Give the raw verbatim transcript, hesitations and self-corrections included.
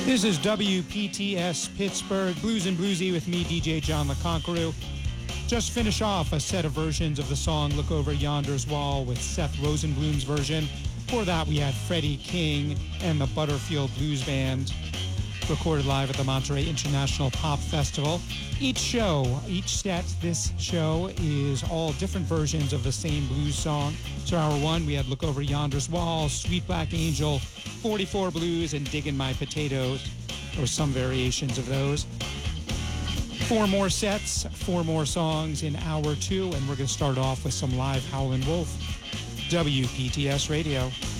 This is W P T S Pittsburgh, Blues and Bluesy with me, D J John the Conqueror. Just finish off a set of versions of the song Look Over Yonder's Wall with Seth Rosenblum's version. Before that, we had Freddie King and the Butterfield Blues Band, recorded live at the Monterey International Pop Festival. Each show, each set, this show is all different versions of the same blues song. So hour one, we had Look Over Yonder's Wall, Sweet Black Angel, forty-four Blues, and Diggin' My Potatoes, or some variations of those. Four more sets, four more songs in hour two, and we're going to start off with some live Howlin' Wolf. W P T S Radio.